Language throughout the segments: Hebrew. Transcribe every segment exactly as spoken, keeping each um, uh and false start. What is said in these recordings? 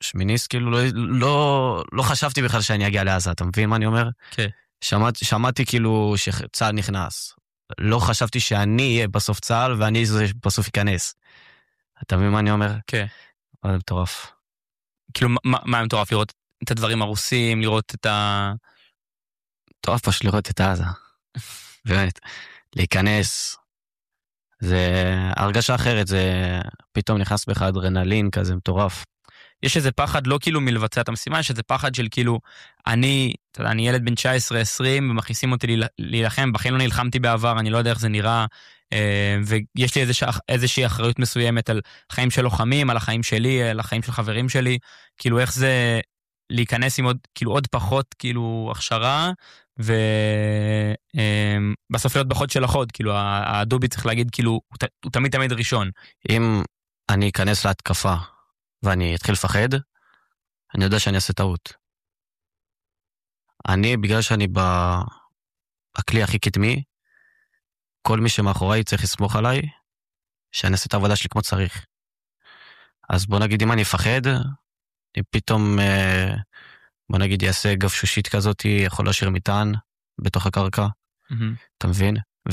שמיניסט, כאילו לא, לא, לא חשבתי בכלל שאני אגיע לעזה, אתה מבין מה אני אומר? כן. שמעת, שמעתי כאילו שצהל נכנס. לא חשבתי שאני אהיה בסוף צהל, ואני זה בסוף ייכנס. אתה מבין מה אני אומר? כן. זה מטורף. כאילו, מה, מה מטורף? לראות את הדברים הרוסים, לראות את ה... מטורף פשוט לראות את עזה. באמת. להיכנס. זה הרגשה אחרת, זה פתאום נכנס בך אדרנלין כזה מטורף. יש איזה פחד, לא כאילו מלבצע את המשימה, יש איזה פחד של כאילו, אני, אתה יודע, אני ילד בן תשע עשרה עשרים, ומכניסים אותי להילחם, בכלל לא נלחמתי בעבר, אני לא יודע איך זה נראה, ויש לי איזושה, איזושהי אחריות מסוימת על חיים של לוחמים, על החיים שלי, על החיים של חברים שלי, כאילו איך זה להיכנס עם עוד, כאילו עוד פחות, כאילו, הכשרה, ובסוף להיות בחוד של החוד, כאילו, הדובי צריך להגיד, כאילו, הוא, הוא תמיד תמיד ראשון. אם אני אכנס להתקפה, ואני אתחיל לפחד, אני יודע שאני אעשה טעות. אני, בגלל שאני בכלי הכי קדמי, כל מי שמאחוריי צריך לסמוך עליי, שאני אעשה את העבודה שלי כמו צריך. אז בוא נגיד, אם אני אפחד, אם פתאום, בוא נגיד, יעשה גבשושית כזאת, יכול להשאיר מטען בתוך הקרקע, Mm-hmm. אתה מבין?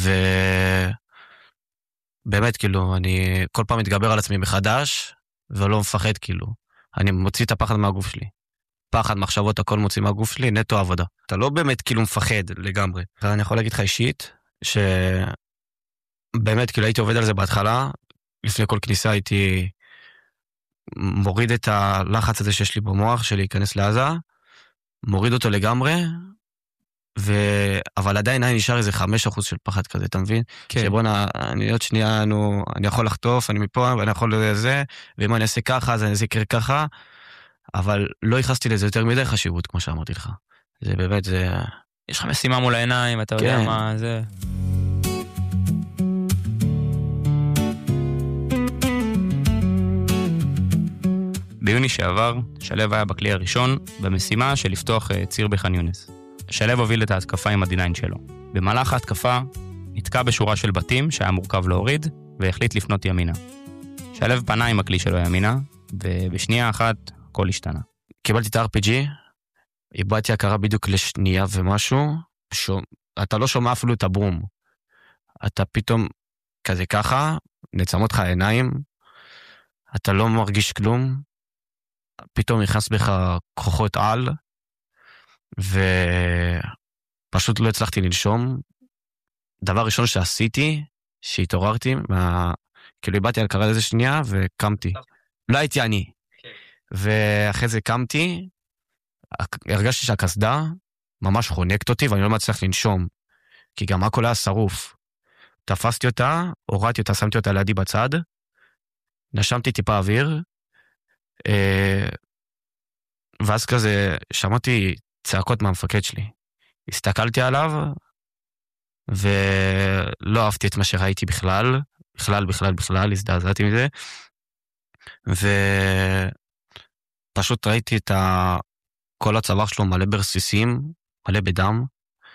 ובאמת, כאילו, אני כל פעם מתגבר על עצמי מחדש, ולא מפחד, כאילו. אני מוציא את הפחד מהגוף שלי. פחד, מחשבות, הכל מוציא מהגוף שלי, נטו עבודה. אתה לא באמת כאילו מפחד לגמרי. ואני יכול להגיד לך אישית, שבאמת, כאילו הייתי עובד על זה בהתחלה, לפני כל כניסה הייתי מוריד את הלחץ הזה שיש לי במוח, שלי להיכנס לעזה, מוריד אותו לגמרי, ו... אבל עדיין היה נשאר איזה חמש אחוז של פחד כזה, אתה מבין? כן. שבוא נע, אני עוד שנייה, נו, אני יכול לחטוף, אני מפה, ואני יכול לזה, ואם אני אעשה ככה, אז אני אעשה ככה, אבל לא ייחסתי לזה יותר מדי חשיבות, כמו שאמרתי לך. זה באמת, זה... יש לך משימה מול העיניים, אתה כן. יודע מה זה... ביוני שעבר, שלב היה בכלי הראשון, במשימה של לפתוח ציר בח'אן יונס. שלב הוביל את ההתקפה עם הדי ניין שלו. במהלך ההתקפה, נתקע בשורה של בתים שהיה מורכב להוריד, והחליט לפנות ימינה. שלב פנה עם הכלי שלו ימינה, ובשנייה אחת הכל השתנה. קיבלתי את ה-אר פי ג'י, איבדתי הכרה בדיוק לשנייה ומשהו, שום, אתה לא שומע אפילו את הבום. אתה פתאום כזה ככה, נצמות לך העיניים, אתה לא מרגיש כלום, פתאום נכנס בך כוחות על, ופשוט לא הצלחתי לנשום. דבר ראשון שעשיתי, שהתעוררתי, מה... כאילו איבדתי על קרה איזה שנייה, וקמתי. לא הייתי אני. ואחרי זה קמתי, הרגשתי שהכסדה ממש חונקת אותי, ואני לא מצליח לנשום, כי גם הכל היה שרוף. תפסתי אותה, הורדתי אותה, שמתי אותה לידי בצד, נשמתי טיפה אוויר, ואז כזה שמעתי צעקות מהמפקד שלי. הסתכלתי עליו, ולא אהבתי את מה שראיתי בכלל, בכלל, בכלל, בכלל, הזדעזעתי מזה, ופשוט ראיתי את ה... כל הצוואר שלו מלא ברסיסים, מלא בדם,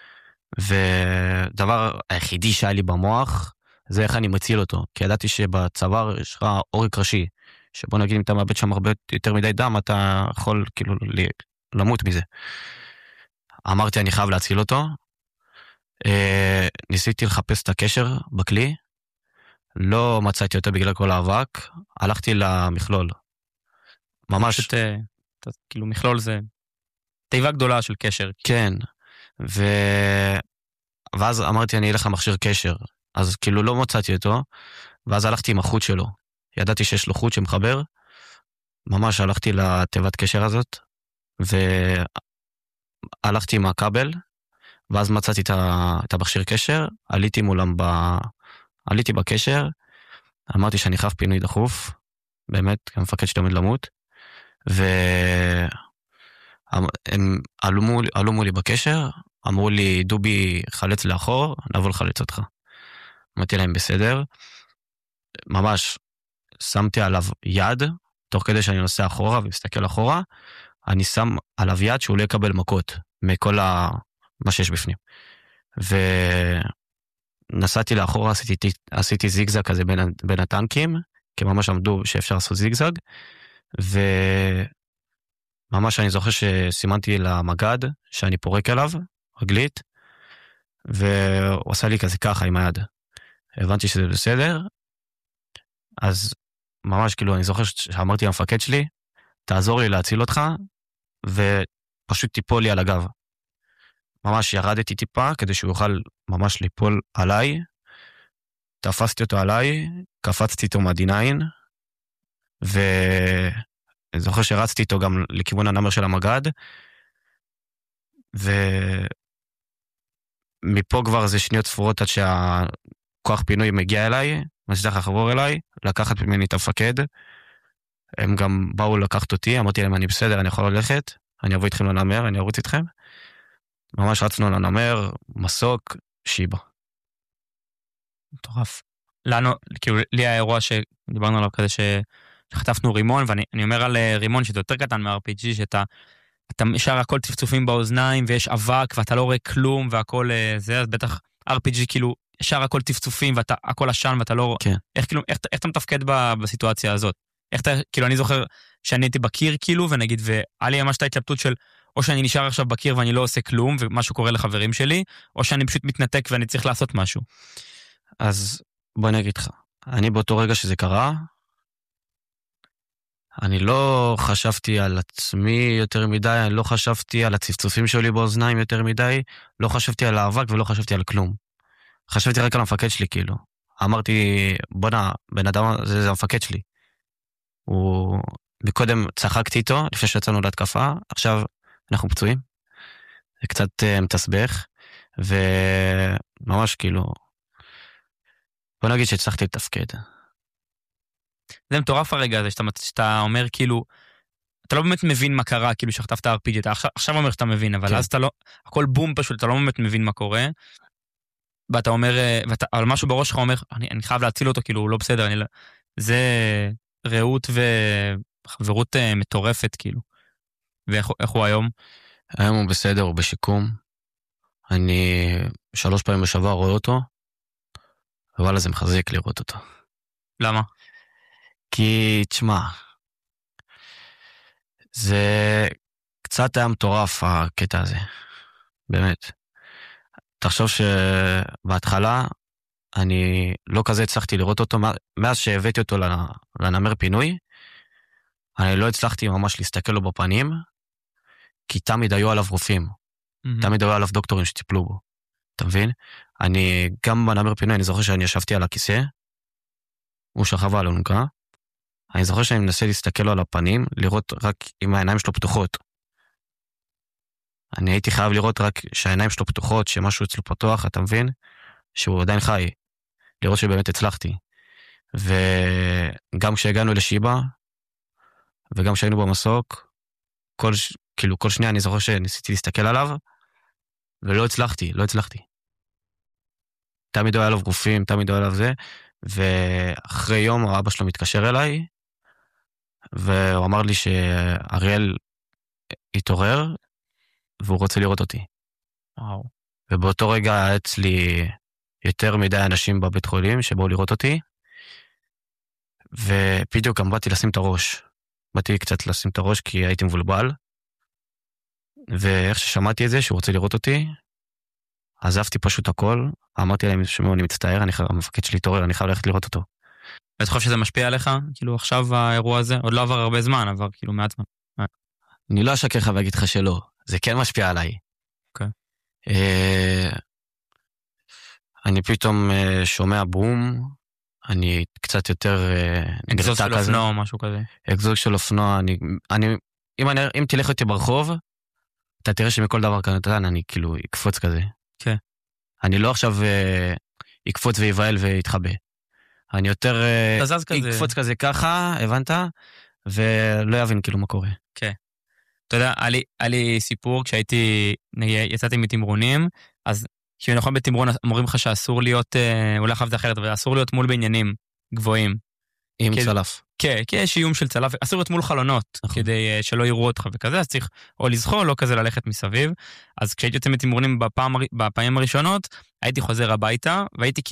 ודבר היחידי שהיה לי במוח, זה איך אני מציל אותו, כי ידעתי שבצוואר יש לך עורק ראשי, שבוא נגיד אם אתה מאבד שם הרבה יותר מדי דם, אתה יכול כאילו למות מזה. אמרתי אני חייב להציל אותו, ניסיתי לחפש את הקשר בכלי, לא מצאתי אותו בגלל כל האבק, הלכתי למכלול. ממש... פשוט, כאילו מכלול זה תיבה גדולה של קשר. כן, ו... ואז אמרתי אני אלך למכשיר קשר, אז כאילו לא מצאתי אותו, ואז הלכתי עם החוט שלו. ידעתי שיש לו חוט שמחבר, ממש הלכתי לתיבת קשר הזאת, והלכתי עם הכבל, ואז מצאתי את המכשיר קשר, עליתי מולם ב... עליתי בקשר, אמרתי שאני חייב פינוי דחוף, באמת, המפקד שלי עומד למות, והם עלו מולי, עלו מולי בקשר, אמרו לי, דובי חלץ לאחור, נבוא לחלץ אותך. אמרתי להם בסדר, ממש שמתי עליו יד, תוך כדי שאני נוסע אחורה ומסתכל אחורה, אני שם עליו יד שהוא לא יקבל מכות, מכל ה... מה שיש בפנים. ונסעתי לאחורה, עשיתי, עשיתי זיגזג כזה בין, בין הטנקים, כי ממש עמדו שאפשר לעשות זיגזג, ממש אני זוכר שסימנתי למגד, שאני פורק אליו, רגלית, והוא עשה לי כזה ככה עם היד. הבנתי שזה בסדר, אז ממש כאילו אני זוכר שאמרתי למפקד שלי, תעזור לי להציל אותך, ופשוט תיפול לי על הגב. ממש ירדתי טיפה, כדי שהוא יוכל ממש ליפול עליי, תפסתי אותו עליי, קפצתי איתו מהדיניין, ואני זוכר שרצתי איתו גם לכיוון הנמר של המגד, ומפה כבר זה שניות ספורות עד שהכוח פינוי מגיע אליי, מצליח לחבור אליי, לקחת ממני את המפקד, הם גם באו לקחת אותי, אמרתי להם אני בסדר, אני יכול ללכת, אני אבוא איתכם לנמר, אני ארוץ איתכם, ממש רצנו לנמר, מסוק, שיבה. מטורף. לנו, כאילו, לי האירוע שדיברנו עליו כזה שחטפנו רימון, ואני אומר על רימון שזה יותר קטן מה-אר פי ג'י, שאתה אתה ישר הכל צפצופים באוזניים, ויש אבק, ואתה לא רואה כלום, והכל זה, אז בטח אר פי ג'י כאילו, ישר הכל צפצופים, ואתה הכל עשן, ואתה לא... כן. איך, כאילו, איך, איך אתה מתפקד ב, בסיטואציה הזאת? איך אתה, כאילו, אני זוכר שאני הייתי בקיר, כאילו, ונגיד, והיה לי ממש את ההתלבטות של, או שאני נשאר עכשיו בקיר ואני לא עושה כלום, ומשהו קורה לחברים שלי, או שאני פשוט מתנתק ואני צריך לעשות משהו. אז בוא נגיד לך, אני באותו רגע שזה קרה, אני לא חשבתי על עצמי יותר מדי, אני לא חשבתי על הצפצופים שלי באוזניים יותר מדי, לא חשבתי על האבק ולא חשבתי על כלום. חשבתי רק על המפקד שלי, כאילו. אמרתי, בונה, בן אדם, זה, זה המפקד שלי. הוא... מקודם צחקתי איתו, לפני שיצאנו להתקפה, עכשיו אנחנו פצועים. זה קצת uh, מתסבך, וממש כאילו... בוא נגיד שהצלחתי לתפקד. זה מטורף הרגע הזה, שאתה, שאתה אומר כאילו, אתה לא באמת מבין מה קרה, כאילו שחטפת אר פי ג'י, אתה עכשיו, עכשיו אומר שאתה מבין, אבל כן. אז אתה לא, הכל בום פשוט, אתה לא באמת מבין מה קורה, ואתה אומר, ואתה, אבל משהו בראש שלך אומר, אני, אני חייב להציל אותו, כאילו הוא לא בסדר, אני, זה רעות וחברות uh, מטורפת, כאילו. ואיך הוא היום? היום הוא בסדר, הוא בשיקום. אני שלוש פעמים בשבוע רואה אותו, אבל זה מחזק לראות אותו. למה? כי, תשמע, זה קצת היה מטורף הקטע הזה, באמת. תחשוב שבהתחלה אני לא כזה הצלחתי לראות אותו, מאז שהבאתי אותו לנמר פינוי, אני לא הצלחתי ממש להסתכל לו בפנים, כי תמיד היו עליו רופאים, mm-hmm. תמיד היו עליו דוקטורים שטיפלו בו, אתה מבין? אני גם בנמר פינוי, אני זוכר שאני ישבתי על הכיסא, הוא שכב על אלונקה, אני זוכר שאני מנסה להסתכל לו על הפנים, לראות רק אם העיניים שלו פתוחות. אני הייתי חייב לראות רק שהעיניים שלו פתוחות, שמשהו אצלו פתוח, אתה מבין? שהוא עדיין חי. לראות שבאמת הצלחתי. וגם כשהגענו לשיבה, וגם כשהיינו במסוק, כל, כאילו כל שנייה אני זוכר שניסיתי להסתכל עליו, ולא הצלחתי, לא הצלחתי. תמיד היה עליו גופים, תמיד היה עליו זה, ואחרי יום האבא שלו מתקשר אליי, והוא אמר לי שאריאל התעורר, והוא רוצה לראות אותי. וואו. ובאותו רגע היה אצלי יותר מדי אנשים בבית חולים שבאו לראות אותי, ובדיוק גם באתי לשים את הראש. באתי קצת לשים את הראש כי הייתי מבולבל, ואיך ששמעתי את זה, שהוא רוצה לראות אותי, עזבתי פשוט הכל, אמרתי להם שמעו, אני מצטער, אני חייב, המפקד שלי התעורר, אני חייב ללכת לראות אותו. ואתה חושב שזה משפיע עליך? כאילו עכשיו האירוע הזה, עוד לא עבר הרבה זמן, עבר כאילו מעט זמן. אני לא אשקר לך ואגיד לך שלא, זה כן משפיע עליי. אוקיי. אני פתאום שומע בום, אני קצת יותר... אקזוז של אופנוע או משהו כזה. אקזוז של אופנוע, אני... אם, אני, אם תלך אותי ברחוב, אתה תראה שמכל דבר כאן, אני כאילו אקפוץ כזה. כן. אני לא עכשיו אקפוץ ויבעל ויתחבא. אני יותר אקפוץ כזה ככה, הבנת? ולא יבין כאילו מה קורה. כן. אתה יודע, היה לי סיפור, כשהייתי, יצאתי מתמרונים, אז כשנכון בתמרון אומרים לך שאסור להיות, אולי חייבת אחרת, אבל אסור להיות מול בעניינים גבוהים. עם צלף. כן, כי יש איום של צלף, אסור להיות מול חלונות, כדי שלא יראו אותך וכזה, אז צריך או לזכור, לא כזה ללכת מסביב. אז כשהייתי יוצא מתמרונים בפעמים הראשונות, הייתי חוזר הביתה, והייתי כאילו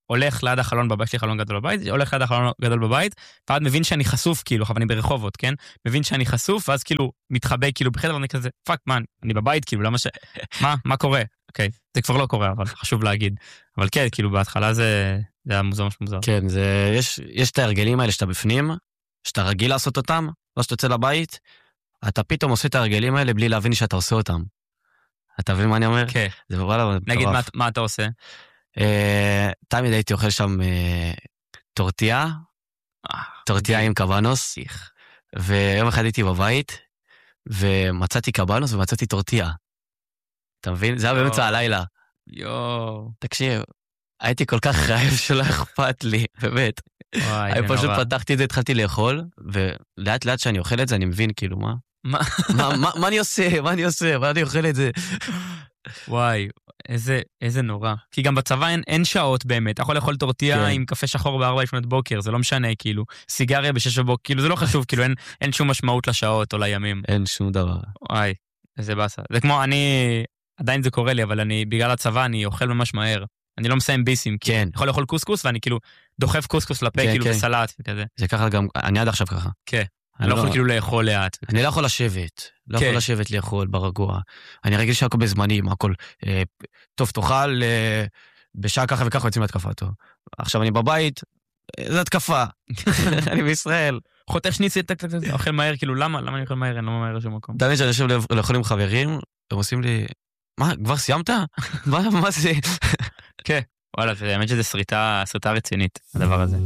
הולך ליד החלון בבית, יש לי חלון גדול בבית, הולך ליד החלון גדול בבית, ואז מבין שאני חשוף, כאילו, אבל אני ברחובות, כן? מבין שאני חשוף, ואז כאילו מתחבא, כאילו, בחדר, ואני כזה, פאק, מה, אני בבית, כאילו, למה ש... מה, מה קורה? אוקיי, זה כבר לא קורה, אבל חשוב להגיד. אבל כן, כאילו, בהתחלה זה, זה היה מוזר, משהו מוזר. כן, זה, יש, יש את ההרגלים האלה שאתה בפנים, שאתה רגיל לעשות אותם, לא שאתה יוצא לבית, אתה פתאום עושה את ההרגלים האלה בלי להבין שאתה עושה אותם. אתה מבין מה אני אומר? כן. זה וואלה, נגיד, מה, מה אתה עושה? Uh, תמיד הייתי אוכל שם uh, טורטיה, טורטיה עם קבנוס, ויום אחד הייתי בבית, ומצאתי קבנוס ומצאתי טורטיה. אתה מבין? זה היה באמצע הלילה. יואו. תקשיב, הייתי כל כך רעב שלא אכפת לי, באמת. וואי, זה פשוט נורא. פתחתי את זה, התחלתי לאכול, ולאט לאט שאני אוכל את זה, אני מבין כאילו מה? מה? מה, מה, מה אני עושה? מה אני עושה? מה אני אוכל את זה? וואי, איזה, איזה נורא. כי גם בצבא אין, אין שעות באמת. אתה יכול לאכול טורטיה כן. עם קפה שחור בארבע לפנות בוקר, זה לא משנה, כאילו. סיגריה בשש בבוקר, כאילו זה לא חשוב, כאילו אין, אין שום משמעות לשעות או לימים. אין שום דבר. וואי, איזה באסה. זה כמו, אני, עדיין זה קורה לי, אבל אני, בגלל הצבא, אני אוכל ממש מהר. אני לא מסיים ביסים. כן. אני יכול לאכול קוסקוס, ואני כאילו דוחף קוסקוס לפה, כן, כאילו כן. בסלט וכזה. זה ככה גם, אני עד עכשיו ככה. כן. אני לא יכול כאילו לאכול לאט. אני לא יכול לשבת, לא כן. יכול לשבת לאכול ברגוע. אני רגיל שהכל בזמנים, הכל, אה, טוב, תאכל, אה, בשעה ככה וככה יוצאים להתקפה טוב. עכשיו אני בבית, אה, זה התקפה. אני בישראל. חותך שניצל, טק, טק, טק, אוכל מהר, כאילו, למה? למה אני אוכל מהר? אני לא מהר לשום מקום. תמיד שאני יושב לאכול עם חברים, הם עושים לי, מה, כבר סיימת? מה, מה זה? כן. וואלה, זה האמת שזה סריטה, סריטה רצינית, הדבר הזה.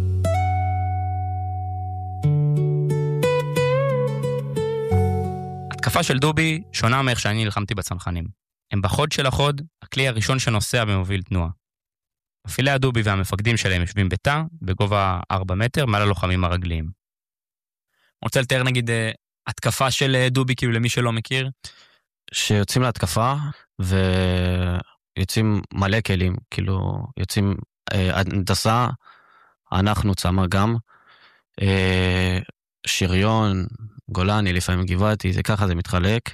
התקפה של דובי שונה מאיך שאני נלחמתי בצנחנים. הם בחוד של החוד, הכלי הראשון שנוסע ומוביל תנועה. מפעילי הדובי והמפקדים שלהם יושבים בתא, בגובה ארבע מטר, מעל הלוחמים הרגליים. רוצה לתאר נגיד התקפה של דובי, כאילו למי שלא מכיר? שיוצאים להתקפה, ויוצאים מלא כלים, כאילו, יוצאים אה, הנדסה, אנחנו צמא גם, אה, שריון, גולני, לפעמים גבעתי, זה ככה זה מתחלק,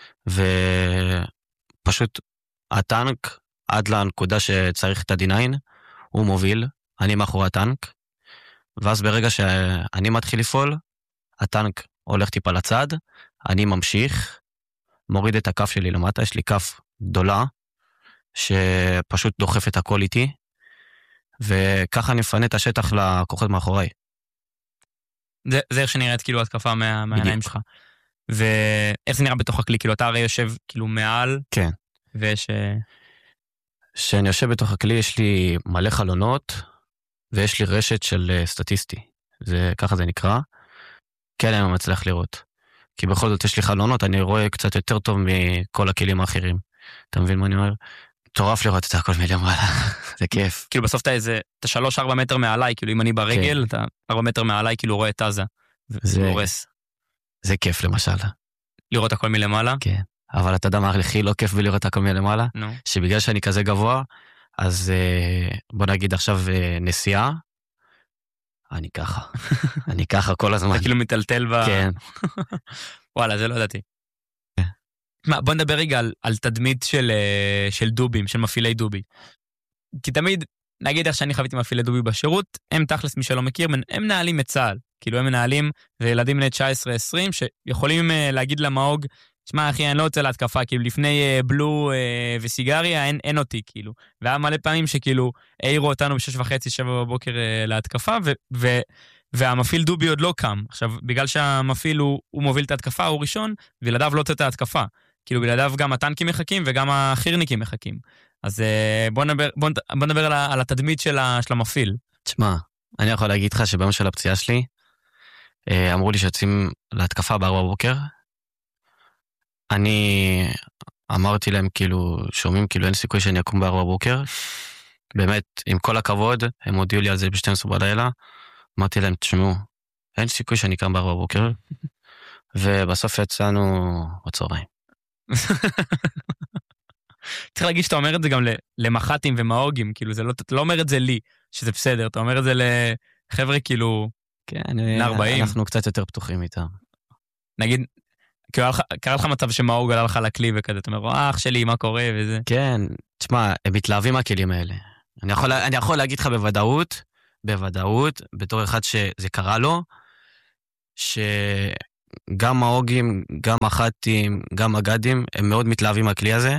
ופשוט הטנק, עד לנקודה שצריך את ה-די ניין, הוא מוביל, אני מאחורי הטנק, ואז ברגע שאני מתחיל לפעול, הטנק הולך טיפה לצד, אני ממשיך, מוריד את הכף שלי למטה, יש לי כף גדולה, שפשוט דוחף את הכל איתי, וככה אני מפנה את השטח לכוחות מאחוריי. זה, זה איך שנראית כאילו התקפה מה, מהעיניים שלך. ואיך זה נראה בתוך הכלי? כאילו אתה הרי יושב כאילו מעל. כן. ויש... כשאני יושב בתוך הכלי יש לי מלא חלונות, ויש לי רשת של סטטיסטי. זה, ככה זה נקרא. כן, אני מצליח לראות. כי בכל זאת יש לי חלונות, אני רואה קצת יותר טוב מכל הכלים האחרים. אתה מבין מה אני אומר? טורף לראות את הכל מלמעלה. זה כיף. כאילו בסוף אתה איזה, אתה שלוש ארבע מטר מעליי, כאילו אם אני ברגל, אתה ארבע מטר מעליי, כאילו רואה את עזה. זה הורס. זה כיף למשל. לראות הכל מלמעלה? כן. אבל אתה יודע מה הכי לא כיף בלראות הכל מלמעלה? נו. שבגלל שאני כזה גבוה, אז בוא נגיד עכשיו נסיעה, אני ככה. אני ככה כל הזמן. אתה כאילו מטלטל ב... כן. וואלה, זה לא ידעתי. מה, בוא נדבר רגע על, על תדמית של, של דובים, של מפעילי דובי. כי תמיד, נגיד איך שאני חוויתי מפעילי דובי בשירות, הם תכלס מי שלא מכיר, הם מנהלים את צה"ל. כאילו הם מנהלים, וילדים בני תשע עשרה עשרים, שיכולים להגיד למאוג, שמע אחי, אני לא רוצה להתקפה, כאילו לפני בלו וסיגריה, אין, אין אותי, כאילו. והיה מלא פעמים שכאילו, העירו אותנו בשש וחצי, שבע בבוקר להתקפה, ו... ו והמפעיל דובי עוד לא קם. עכשיו, בגלל שהמפעיל הוא, הוא מוביל את ההתקפה, הוא ראשון, וילדיו לא תת ההתקפה. כאילו, בלעדיו גם הטנקים מחכים, וגם החירניקים מחכים. אז בוא נדבר, בוא, בוא נדבר על, על התדמית של, ה, של המפעיל. תשמע, אני יכול להגיד לך שביום של הפציעה שלי, אמרו לי שיוצאים להתקפה בארבע בבוקר. אני אמרתי להם, כאילו, שומעים, כאילו, אין סיכוי שאני אקום בארבע בבוקר. באמת, עם כל הכבוד, הם הודיעו לי על זה ב-שתים עשרה בלילה. אמרתי להם, תשמעו, אין סיכוי שאני קם בארבע בבוקר, ובסוף יצאנו בצהריים. צריך להגיד שאתה אומר את זה גם למח"טים ומאוגים, כאילו, זה לא, אתה לא אומר את זה לי, שזה בסדר, אתה אומר את זה לחבר'ה כאילו, כן, ארבעים. אנחנו קצת יותר פתוחים איתם. נגיד, קרה לך מצב שמאוג עלה לך לכלי וכזה, אתה אומר, אח שלי, מה קורה וזה? כן, תשמע, הם מתלהבים מהכלים האלה. אני יכול, אני יכול להגיד לך בוודאות, בוודאות, בתור אחד שזה קרה לו, שגם ההוגים, גם הח"טים, גם הגדים, הם מאוד מתלהבים מהכלי הזה,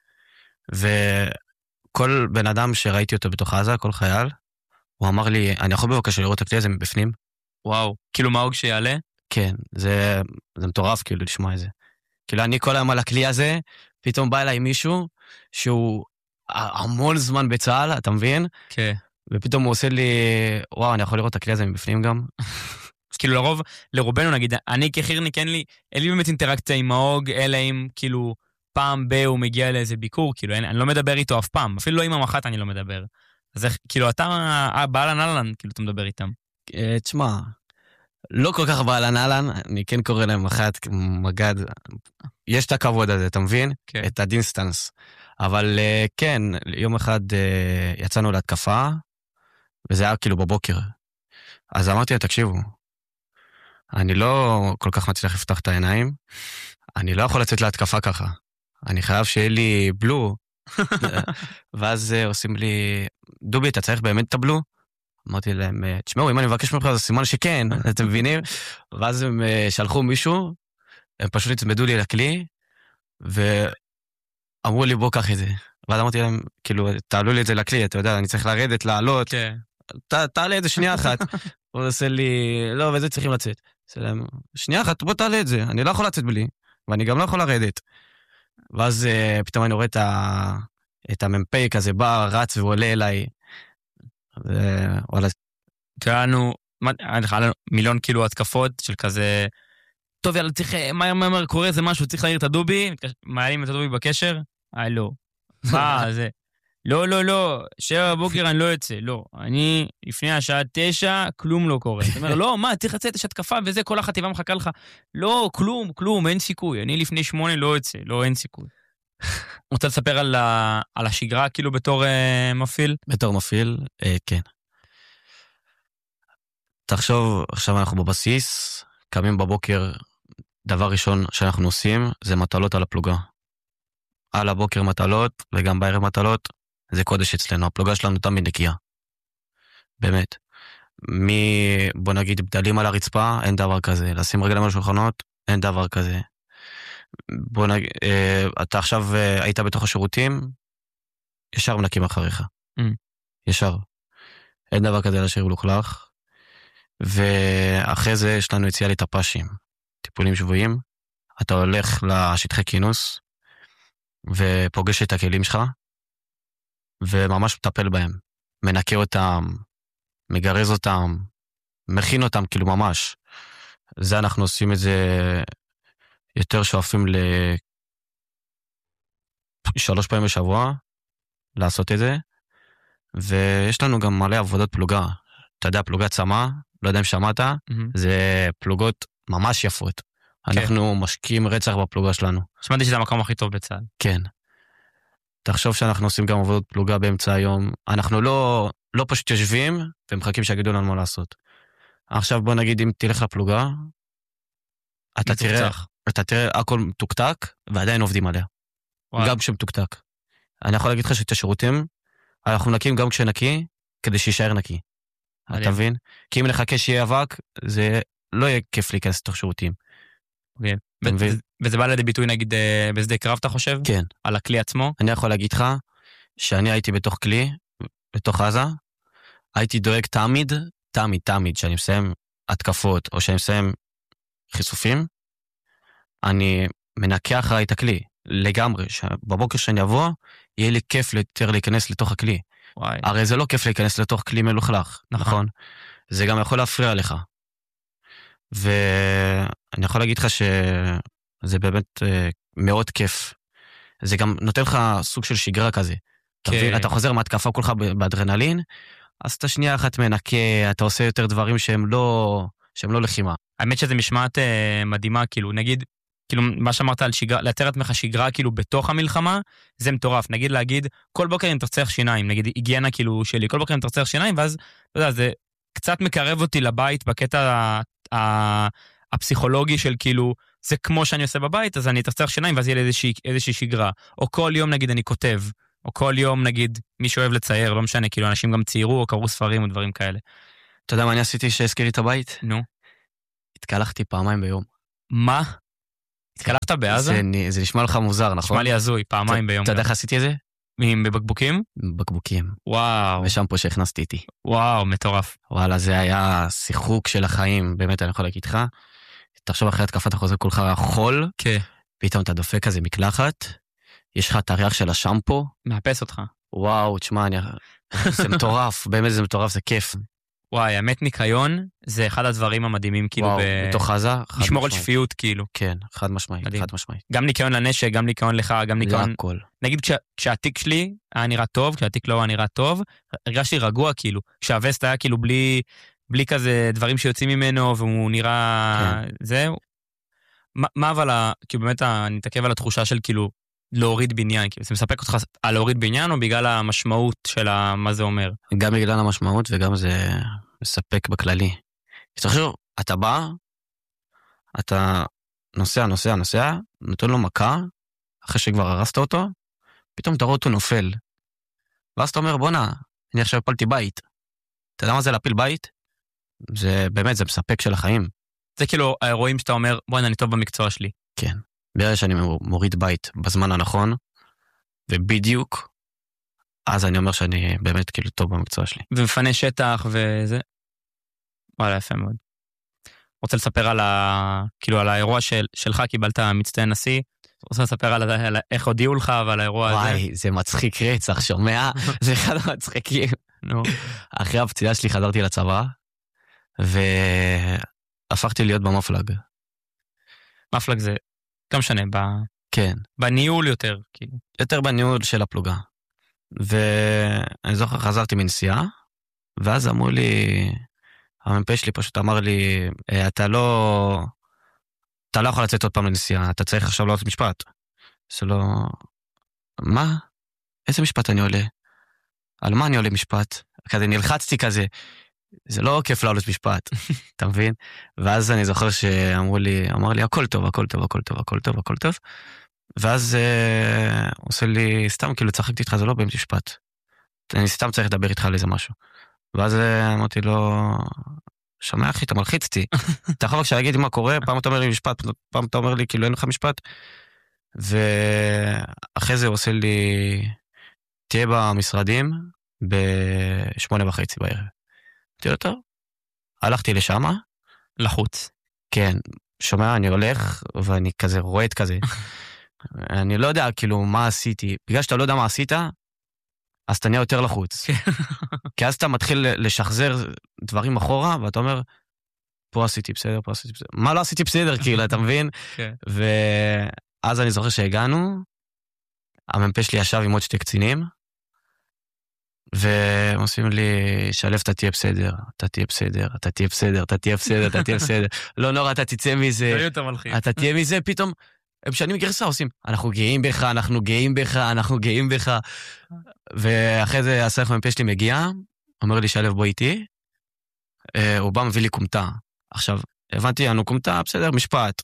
וכל בן אדם שראיתי אותו בתוך עזה, כל חייל, הוא אמר לי, אני יכול בבקשה לראות את הכלי הזה מבפנים? וואו, כאילו מה הוג שיעלה? כן, זה, זה מטורף כאילו לשמוע את זה. כאילו אני כל היום על הכלי הזה, פתאום בא אליי מישהו שהוא המון זמן בצהל, אתה מבין? כן. ופתאום הוא עושה לי, וואו, אני יכול לראות את הכלי הזה מבפנים גם? אז כאילו לרוב, לרובנו נגיד, אני כחירניק אין לי, אין לי באמת אינטראקציה עם ההוג, אלא אם כאילו פעם ב- הוא מגיע לאיזה ביקור, כאילו אין, אני לא מדבר איתו אף פעם, אפילו לא עם המח"ט אני לא מדבר. אז איך, כאילו אתה, באלן אלן, כאילו אתה מדבר איתם. תשמע, לא כל כך באלן אלן, אני כן קורא להם מח"ט, מג"ד, יש את הכבוד הזה, אתה מבין? כן. את הדינסטנס. אבל כן, יום אחד יצאנו להתקפה, וזה היה כאילו בבוקר. אז אמרתי להם, תקשיבו, אני לא כל כך מצליח לפתוח את העיניים, אני לא יכול לצאת להתקפה ככה. אני חייב שיהיה לי בלו. ואז עושים לי, דובי, אתה צריך באמת את הבלו? אמרתי להם, תשמעו, אם אני מבקש ממך, זה סימן שכן, אתם מבינים? ואז הם שלחו מישהו, הם פשוט הצמדו לי לכלי, ואמרו לי, בוא קח את זה. ואז אמרתי להם, כאילו, תעלו לי את זה לכלי, אתה יודע, אני צריך לרדת, לעלות. כן. תעלה את זה שנייה אחת. הוא עושה לי, לא, וזה צריכים לצאת. להם, שנייה אחת, בוא תעלה את זה, אני לא יכול לצאת בלי, ואני גם לא יכול לרדת. ואז פתאום אני רואה את, ה... את הממפי כזה בא, רץ ועולה אליי. וואלה. היה לנו, היה לנו מיליון כאילו התקפות של כזה, טוב יאללה, צריך, מה אומר, קורא איזה משהו, צריך להעיר את הדובי, מעלים את הדובי בקשר, אה לא. מה זה? לא, לא, לא, שבע בבוקר אני לא יוצא, לא. אני, לפני השעה תשע, כלום לא קורה. זאת אומרת, לא, מה, צריך לצאת, יש התקפה וזה, כל החטיבה מחכה לך. לא, כלום, כלום, אין סיכוי. אני לפני שמונה לא יוצא, לא, אין סיכוי. רוצה לספר על, ה, על השגרה, כאילו, בתור אה, מפעיל? בתור מפעיל, אה, כן. תחשוב, עכשיו אנחנו בבסיס, קמים בבוקר, דבר ראשון שאנחנו עושים, זה מטלות על הפלוגה. על הבוקר מטלות, וגם בערב מטלות, זה קודש אצלנו, הפלוגה שלנו תמיד נקייה. באמת. מי, בוא נגיד, בדלים על הרצפה, אין דבר כזה. לשים רגליים על השולחנות, אין דבר כזה. בוא נגיד, אה, אתה עכשיו אה, היית בתוך השירותים, ישר מנקים אחריך. Mm. ישר. אין דבר כזה להשאיר ולוכלך. ואחרי זה יש לנו יציאה לטפשים. טיפולים שבויים. אתה הולך לשטחי כינוס, ופוגש את הכלים שלך, וממש מטפל בהם. מנקה אותם, מגרז אותם, מכין אותם, כאילו ממש. זה אנחנו עושים את זה יותר שואפים לשלוש פעמים בשבוע, לעשות את זה, ויש לנו גם מלא עבודות פלוגה. אתה יודע, פלוגת צמא, לא יודע אם שמעת, mm-hmm. זה פלוגות ממש יפות. Okay. אנחנו משקיעים רצח בפלוגה שלנו. שמעתי שזה המקום הכי טוב בצה"ל. כן. תחשוב שאנחנו עושים גם עבודות פלוגה באמצע היום. אנחנו לא, לא פשוט יושבים ומחכים שיגידו לנו מה לעשות. עכשיו בוא נגיד אם תלך לפלוגה, אתה תראה, אתה תראה הכל מתוקתק ועדיין עובדים עליה. וואו. גם כשמתוקתק. אני יכול להגיד לך שאת השירותים, אנחנו נקים גם כשנקי, כדי שישאר נקי. מדהים. אתה מבין? כי אם נחכה שיהיה אבק, זה לא יהיה כיף להיכנס לתוך שירותים. אוקיי. וזה בא לידי ביטוי נגיד בשדה קרב אתה חושב? כן. על הכלי עצמו? אני יכול להגיד לך שאני הייתי בתוך כלי, בתוך עזה, הייתי דואג תמיד, תמיד, תמיד, שאני מסיים התקפות או שאני מסיים חיסופים, אני מנקה אחרי את הכלי, לגמרי, בבוקר שאני אבוא, יהיה לי כיף יותר להיכנס לתוך הכלי. וואי. הרי זה לא כיף להיכנס לתוך כלי מלוכלך, נכון? נכון? זה גם יכול להפריע לך. ואני יכול להגיד לך שזה באמת מאוד כיף. זה גם נותן לך סוג של שגרה כזה. אתה מבין? אתה חוזר מהתקפה כולך באדרנלין, אז אתה שנייה אחת מנקה, אתה עושה יותר דברים שהם לא, שהם לא לחימה. האמת שזה משמעת מדהימה, כאילו, נגיד, כאילו, מה שאמרת על שגרה, לאתר את ממך שגרה, כאילו, בתוך המלחמה, זה מטורף. נגיד להגיד, כל בוקר אני תרצח שיניים, נגיד, היגיינה, כאילו, שלי, כל בוקר אני תרצח שיניים, ואז, אתה יודע, זה קצת מקרב אותי לבית בקטע הפסיכולוגי של כאילו, זה כמו שאני עושה בבית, אז אני אתרצח שיניים, ואז יהיה לי איזושהי, איזושהי שגרה. או כל יום, נגיד, אני כותב, או כל יום נגיד, מי שאוהב לצייר, לא משנה, כאילו אנשים גם ציירו או קראו ספרים או דברים כאלה. אתה יודע מה אני עשיתי שהזכיר לי את הבית? נו. התקלחתי פעמיים ביום. מה? התקלחת בעזה? זה, זה נשמע לך מוזר, נכון? נשמע לי הזוי, פעמיים ביום. אתה יודע איך עשיתי את זה? בבקבוקים? בקבוקים. וואו. ושם פה שהכנסתי איתי. וואו, מטורף. וואלה, זה היה שיחוק של החיים, באמת אני יכול להגיד לך. תחשוב אחרי התקפה אתה חוזר כולך חול, כן. פתאום אתה דופק כזה מקלחת, יש לך את הריח של השמפו. מאפס אותך. וואו, תשמע, אני... זה מטורף, באמת זה מטורף, זה כיף. וואי, האמת ניקיון זה אחד הדברים המדהימים, כאילו, וואו, ב... בתוך עזה, לשמור על שפיות, כאילו. כן, חד משמעית, מדהים. חד משמעית. גם ניקיון לנשק, גם ניקיון לך, גם ניקיון... להכל. נגיד, כשה, כשהתיק שלי היה נראה טוב, כשהתיק לא היה נראה טוב, הרגשתי רגוע, כאילו. כשהווסט היה כאילו בלי, בלי כזה דברים שיוצאים ממנו, והוא נראה... כן. זהו. מה, מה אבל, ה... כאילו באמת, אני מתעכב על התחושה של כאילו, להוריד בניין, כאילו, זה מספק אותך על להוריד בניין, או בגלל המשמעות של ה... מה זה אומר? גם בגלל המשמעות, וגם זה מספק בכללי. תחשוב, אתה בא, אתה נוסע, נוסע, נוסע, נותן לו מכה, אחרי שכבר הרסת אותו, פתאום אתה רואה אותו נופל. ואז אתה אומר, בונה, אני עכשיו הפלתי בית. אתה יודע מה זה להפיל בית? זה באמת, זה מספק של החיים. זה כאילו האירועים שאתה אומר, בואי, אני טוב במקצוע שלי. כן. ברגע שאני מוריד בית בזמן הנכון, ובדיוק, אז אני אומר שאני באמת כאילו טוב במקצוע שלי. ומפנה שטח וזה. וואלה, יפה מאוד. רוצה לספר על ה... כאילו, על האירוע של... שלך, קיבלת מצטיין נשיא, רוצה לספר על, על איך הודיעו לך ועל האירוע הזה. וואי, זה מצחיק רצח, שומע? זה אחד המצחיקים. נו. אחרי הפציעה שלי חזרתי לצבא, והפכתי להיות במפלג. מפלג זה, לא משנה, ב... כן. בניהול יותר, כאילו. יותר בניהול של הפלוגה. ואני זוכר, חזרתי מנסיעה, ואז אמרו לי, המ"פ שלי פשוט אמר לי, אתה לא, אתה לא יכול לצאת עוד פעם לנסיעה, אתה צריך עכשיו לעלות משפט. זה לא, מה? איזה משפט אני עולה? על מה אני עולה משפט? כזה נלחצתי כזה, זה לא כיף לעלות משפט, אתה מבין? ואז אני זוכר שאמרו לי, אמר לי, הכל טוב, הכל טוב, הכל טוב, הכל טוב, הכל טוב. ואז אה, עושה לי, סתם כאילו צחקתי איתך, זה לא באמת משפט. אני סתם צריך לדבר איתך על איזה משהו. ואז אה, אמרתי לו, שומע אחי, אתה מלחיצתי. אתה יכול בבקשה להגיד מה קורה, פעם אתה אומר לי משפט, פעם אתה אומר לי כאילו אין לך משפט. ואחרי זה הוא עושה לי, תהיה במשרדים בשמונה וחצי בערב. אמרתי לו, טוב. הלכתי לשם. לחוץ. כן, שומע, אני הולך ואני כזה רועד כזה. אני לא יודע כאילו מה עשיתי. בגלל שאתה לא יודע מה עשית, אז אתה נהיה יותר לחוץ. כי אז אתה מתחיל לשחזר דברים אחורה, ואתה אומר, פה עשיתי בסדר, פה עשיתי בסדר. מה לא עשיתי בסדר, כאילו, אתה מבין? ואז אני זוכר שהגענו, המ"פ שלי ישב עם עוד שתי קצינים, והם עושים לי, שלב, אתה תהיה בסדר, אתה תהיה בסדר, אתה תהיה בסדר, אתה תהיה בסדר, אתה תהיה בסדר. לא נורא, אתה תצא מזה. אתה תהיה מזה, פתאום, הם שנים גרסה עושים, אנחנו גאים בך, אנחנו גאים בך, אנחנו גאים בך. ואחרי זה הסרח המ"פ שלי מגיע, אומר לי, שלב בוא איתי, הוא בא מביא לי קומטה. עכשיו, הבנתי, אנו קומטה, בסדר, משפט.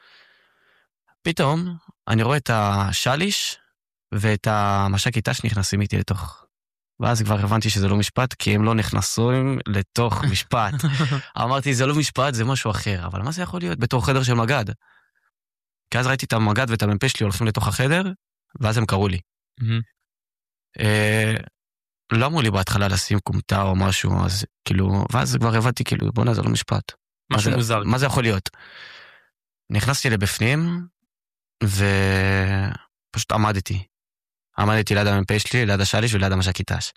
פתאום, אני רואה את השליש, ואת המש"ק איתה שנכנסים איתי לתוך. ואז כבר הבנתי שזה לא משפט, כי הם לא נכנסים לתוך משפט. אמרתי, זה לא משפט, זה משהו אחר. אבל מה זה יכול להיות בתור חדר של מגד? כי אז ראיתי את המגד ואת המ"פ שלי הולכים לתוך החדר, ואז הם קראו לי. לא אמרו לי בהתחלה לשים קומטה או משהו, אז כאילו, ואז כבר הבנתי, כאילו, בוא נעזור למשפט. משהו מוזר. מה זה יכול להיות? נכנסתי לבפנים, ופשוט עמדתי. עמדתי ליד המ"פ שלי, ליד השליש וליד המש"ק איתש.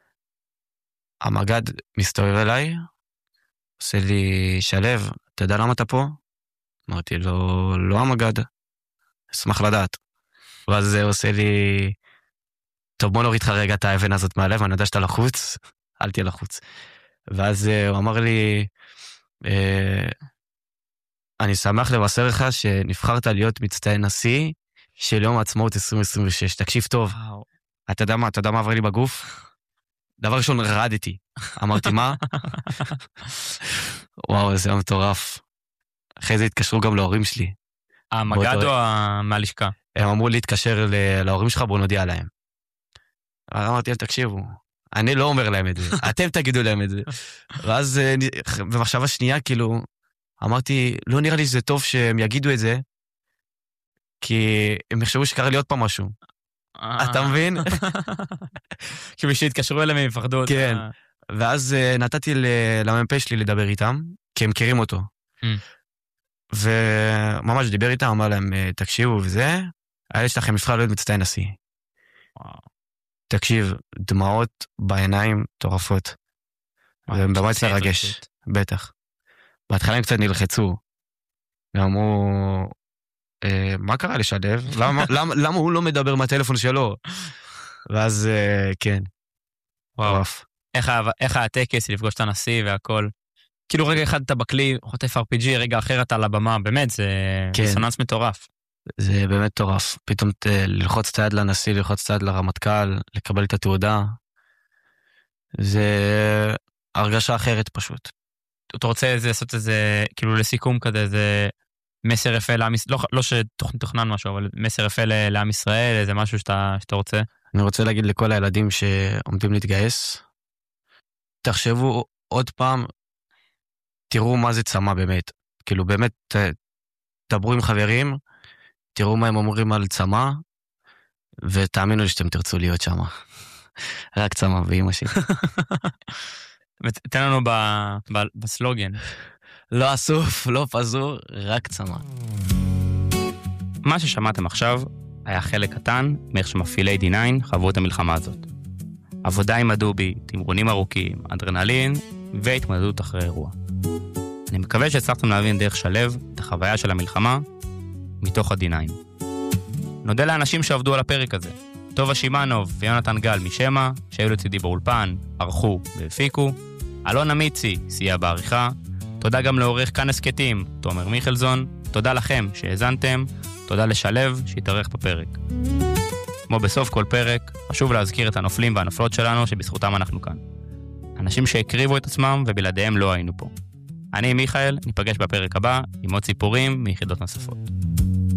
המגד מסתובב אליי, עושה לי, שלב, אתה יודע למה אתה פה? אמרתי לו, לא המגד, אשמח לדעת. ואז זה עושה לי, טוב בוא נוריד לך רגע את האבן הזאת מהלב, אני יודע שאתה לחוץ, אל תהיה לחוץ. ואז הוא אמר לי, אני שמח לבשר לך שנבחרת להיות מצטיין נשיא של יום העצמאות עשרים עשרים ושש, תקשיב טוב, אתה יודע מה, אתה יודע מה עבר לי בגוף? דבר ראשון רעדתי, אמרתי מה? וואו, זה היה מטורף. אחרי זה התקשרו גם להורים שלי. המגד או מהלשכה? הם אמרו להתקשר להורים שלך, בוא נודיע להם. אמרתי, תקשיבו, אני לא אומר להם את זה, אתם תגידו להם את זה. ואז במחשבה שנייה, כאילו, אמרתי, לא נראה לי שזה טוב שהם יגידו את זה, כי הם יחשבו שקרה לי עוד פעם משהו. אתה מבין? כאילו שהתקשרו אליהם הם יפחדו. כן. ואז נתתי למ"פ שלי לדבר איתם, כי הם מכירים אותו. וממש דיבר איתם, אמר להם, תקשיבו וזה, הילד שלכם יבחר להיות מצטיין נשיא. תקשיב, דמעות בעיניים טורפות. והם באמת לרגש, בטח. בהתחלה הם קצת נלחצו. ואמרו, מה קרה לשלב? למה הוא לא מדבר מהטלפון שלו? ואז כן. וואו. איך הטקס לפגוש את הנשיא והכל? כאילו רגע אחד אתה בכלי, חוטף אר פי ג'י, רגע אחר אתה על הבמה, באמת, זה סוננס מטורף. זה באמת טורף. פתאום ללחוץ את היד לנשיא, ללחוץ את היד לרמטכ"ל, לקבל את התעודה. זה הרגשה אחרת פשוט. אתה רוצה לעשות איזה, כאילו לסיכום כזה, איזה מסר יפה לעם ישראל, לא שתוכנן משהו, אבל מסר יפה לעם ישראל, איזה משהו שאתה רוצה? אני רוצה להגיד לכל הילדים שעומדים להתגייס, תחשבו עוד פעם, תראו מה זה צמא באמת. כאילו באמת, תדברו עם חברים, תראו מה הם אומרים על צמא, ותאמינו לי שאתם תרצו להיות שם. רק צמא ואמא שלי. תן לנו בסלוגן. לא אסוף, לא פזור, רק צמא. מה ששמעתם עכשיו היה חלק קטן מאיך שמפעילי די ניין חוו את המלחמה הזאת. עבודה עם הדובי, תמרונים ארוכים, אדרנלין והתמודדות אחרי אירוע. אני מקווה שהצלחתם להבין דרך שלב את החוויה של המלחמה מתוך ה-די ניין. נודה לאנשים שעבדו על הפרק הזה. טובה שימנוב ויונתן גל משמה, שהיו לצידי באולפן, ערכו והפיקו. אלון אמיצי סייע בעריכה. תודה גם לעורך כאן הסקטים, תומר מיכלזון. תודה לכם שהאזנתם. תודה לשלב שהתארח בפרק. כמו בסוף כל פרק, חשוב להזכיר את הנופלים והנופלות שלנו שבזכותם אנחנו כאן. אנשים שהקריבו את עצמם ובלעדיהם לא היינו פה. אני מיכאל, ניפגש בפרק הבא עם עוד סיפורים מיחידות נוספות.